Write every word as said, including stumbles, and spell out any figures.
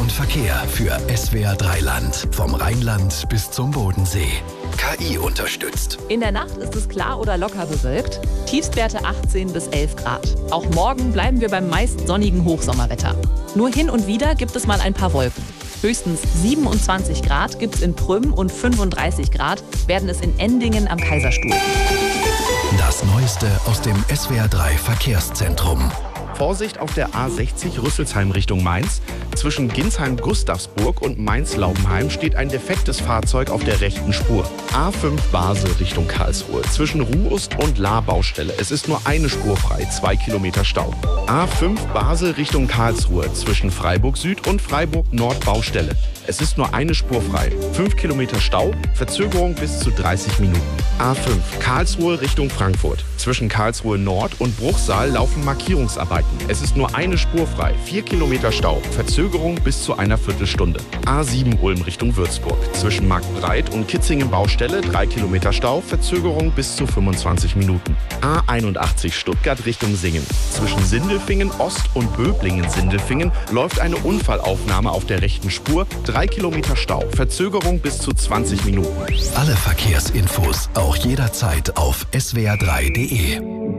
und Verkehr für S W R drei Land. Vom Rheinland bis zum Bodensee. K I unterstützt. In der Nacht ist es klar oder locker bewölkt. Tiefstwerte achtzehn bis elf Grad. Auch morgen bleiben wir beim meist sonnigen Hochsommerwetter. Nur hin und wieder gibt es mal ein paar Wolken. Höchstens siebenundzwanzig Grad gibt es in Prüm und fünfunddreißig Grad werden es in Endingen am Kaiserstuhl. Das Neueste aus dem S W R drei Verkehrszentrum. Vorsicht auf der A sechzig Rüsselsheim Richtung Mainz. Zwischen Ginsheim-Gustavsburg und Mainz-Laubenheim steht ein defektes Fahrzeug auf der rechten Spur. A fünf Basel Richtung Karlsruhe. Zwischen Ruhust und Lahr Baustelle. Es ist nur eine Spur frei, zwei Kilometer Stau. A fünf Basel Richtung Karlsruhe. Zwischen Freiburg Süd und Freiburg Nord Baustelle. Es ist nur eine Spur frei. fünf Kilometer Stau, Verzögerung bis zu dreißig Minuten. A fünf Karlsruhe Richtung Frankfurt. Zwischen Karlsruhe Nord und Bruchsal laufen Markierungsarbeiten. Es ist nur eine Spur frei. vier Kilometer Stau, Verzögerung bis zu einer Viertelstunde. A sieben Ulm Richtung Würzburg. Zwischen Marktbreit und Kitzingen Baustelle drei Kilometer Stau, Verzögerung bis zu fünfundzwanzig Minuten. A einundachtzig Stuttgart Richtung Singen. Zwischen Sindelfingen Ost und Böblingen-Sindelfingen läuft eine Unfallaufnahme auf der rechten Spur. drei Kilometer Stau, Verzögerung bis zu zwanzig Minuten. Alle Verkehrsinfos auch jederzeit auf S W R drei punkt de.